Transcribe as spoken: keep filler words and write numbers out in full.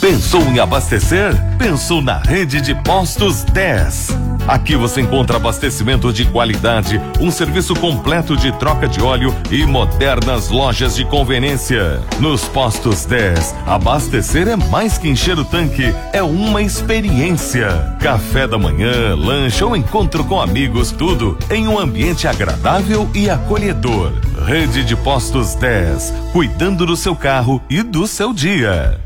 Pensou em abastecer? Pensou na Rede de Postos dez. Aqui você encontra abastecimento de qualidade, um serviço completo de troca de óleo e modernas lojas de conveniência. Nos Postos dez, abastecer é mais que encher o tanque, é uma experiência. Café da manhã, lanche ou encontro com amigos, tudo em um ambiente agradável e acolhedor. Rede de Postos dez, cuidando do seu carro e do seu dia.